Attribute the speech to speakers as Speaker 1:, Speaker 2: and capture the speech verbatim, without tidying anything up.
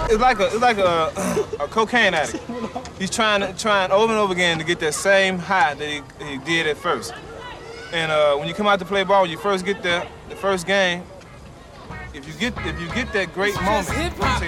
Speaker 1: it's like a it's like a, a cocaine addict. He's trying to trying over and over again to get that same high that he, he did at first. And uh, when you come out to play ball, when you first get there, the first game, if you get if you get that great moment, you say,